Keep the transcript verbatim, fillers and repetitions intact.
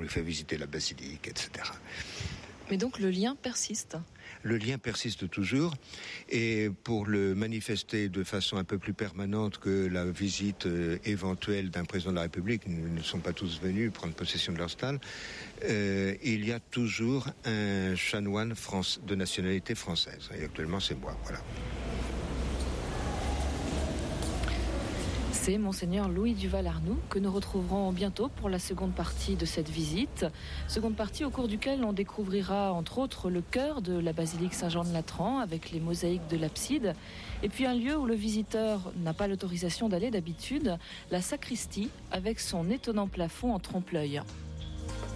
lui fait visiter la basilique, et cetera. Mais donc le lien persiste. Le lien persiste toujours, et pour le manifester de façon un peu plus permanente que la visite euh, éventuelle d'un président de la République, ils ne sont pas tous venus prendre possession de leur stade, euh, il y a toujours un chanoine France, de nationalité française. Et actuellement, c'est moi, voilà. C'est Monseigneur Louis Duval-Arnoux que nous retrouverons bientôt pour la seconde partie de cette visite. Seconde partie au cours duquel on découvrira entre autres le chœur de la basilique Saint-Jean-de-Latran avec les mosaïques de l'abside. Et puis un lieu où le visiteur n'a pas l'autorisation d'aller d'habitude, la sacristie avec son étonnant plafond en trompe-l'œil.